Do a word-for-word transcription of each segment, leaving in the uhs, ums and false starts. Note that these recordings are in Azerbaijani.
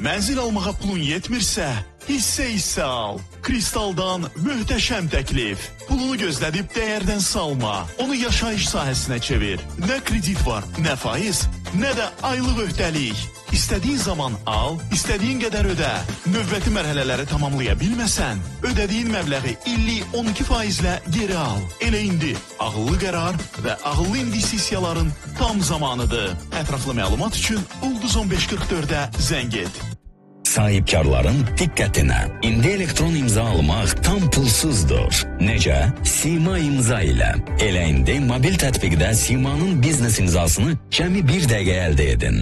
Mənzil almağa pulun yetmirsə, hissə-hissə al. Kristaldan möhtəşəm təklif. Pulunu gözlədib dəyərdən salma. Onu yaşayış sahəsinə çevir. Nə kredit var, nə faiz, nə də aylıq öhdəlik. İstədiyin zaman al, istədiyin qədər ödə. Növbəti mərhələləri tamamlaya bilməsən, ödədiyin məbləği illik on iki faizlə geri al. Elə indi ağıllı qərar və ağıllı investisiyaların tam zamanıdır. Ətraflı məlumat üçün Ulduz on beş qırx dördə zəng et. Sahipkarların dikkatine. İndi elektron imza almak tam pulsuzdur. Nece? Sima imza ile. Elə indi mobil tətbiqdə Sima'nın biznes imzasını cəmi bir dəqiqə əldə edin.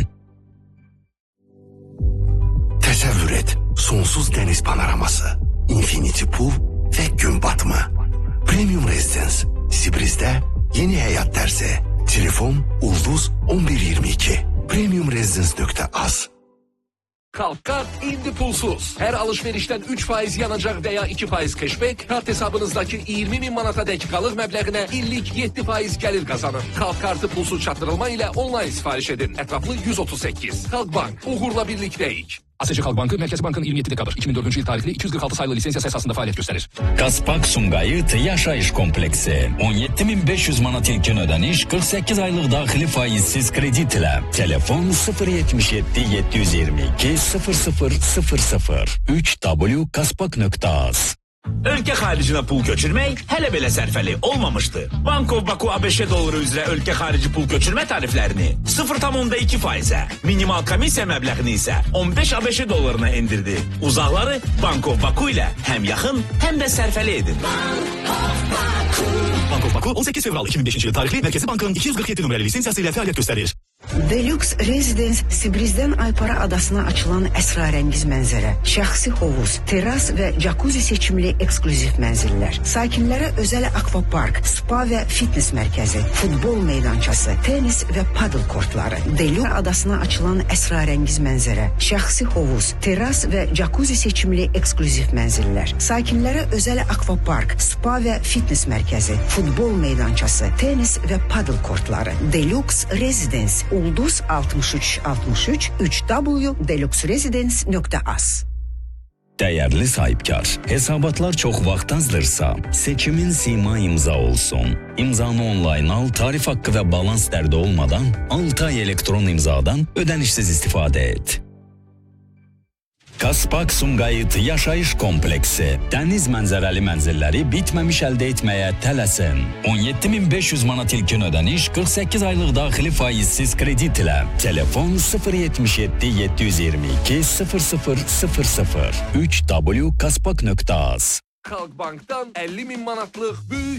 Təsəvvür et, sonsuz deniz panoraması, infinity pool ve gün batımı. Premium Residence, Sibriz'de yeni hayat dersi. Telefon Ulduz on bir iyirmi iki. premium residence nokta az. Kalk indi pulsuz. Her alışverişten üç faiz yanacak veya iki faiz cashback, kart hesabınızdaki iyirmi min manata dəqiqalıq məbləğinə illik yeddi faiz gəlir kazanın. Kalk kartı pulsuz çatdırılma ile online sipariş edin. Etraflı yüz otuz sekiz. Kalk Bank, uğurla birlikteyik. ASC Halk Bankı, Mərkəzi Bankın iyirmi yeddi dekabr iki min dördüncü il tarixli iki yüz qırx altı sayılı lisensiyası əsasında fəaliyyət göstərir. Kaspak Sumqayıt yaşayış kompleksi. on yeddi min beş yüz manat ilkin ödəniş, qırx səkkiz aylıq daxili faizsiz kredit ilə. Telefon sıfır yetmiş yeddi yeddi yüz iyirmi iki sıfır sıfır sıfır sıfır. üç w kaspak nokta az. Ölkə xaricinə pul köçürmək hələ belə sərfəli olmamışdı. Bank of Baku ABŞ dolları üzrə ölkə xarici pul köçürmə tariflərini sıfır nöqtə iki faizə, minimal komissiya məbləğini isə on beş ABŞ dollarına endirdi. Uzaqları Bank of Baku ilə həm yaxın, həm də sərfəli edin. Bank of Baku on səkkiz fevral iki min beşinci il tarixli Mərkəzi Bankın iki yüz qırx yeddi nömrəli lisensiyası ilə fəaliyyət göstərir. Deluxe Residence Sibriz'den Aypara adasına açılan esrarengiz mənzərə, şəxsi hovuz, teras və jacuzzi seçimli ekskluzif mənzillər, sakinlərə özəl akvapark, spa və fitness mərkəzi, futbol meydançası, tenis və paddle kortları. Deluxe adasına açılan esrarengiz mənzərə, şəxsi hovuz, teras və jacuzzi seçimli ekskluzif mənzillər, sakinlərə özəl akvapark, spa və fitness mərkəzi, futbol meydançası, tenis və paddle kortları. Deluxe Residence Ulduz altmış üç altmış üç üç w deluxe residence nokta az. Değerli sahipkar, hesabatlar çok vaxt azdırsa, seçimin Sima imza olsun. İmzanı online al, tarif hakkı ve balans derdi olmadan altı ay elektron imzadan ödenişsiz istifade et. Kaspak Sumqayıt yaşayış kompleksi. Dəniz mənzərəli mənzilləri bitməmiş əldə etməyə tələsin. on yeddi min beş yüz manat ilkin ödəniş, qırx səkkiz aylıq daxili faizsiz kredit ilə. Telefon sıfır yetmiş yeddi yeddi yüz iyirmi iki sıfır sıfır sıfır sıfır. üç w kaspak nöqta az. Halk Bank'tan elli min manatlıq büyük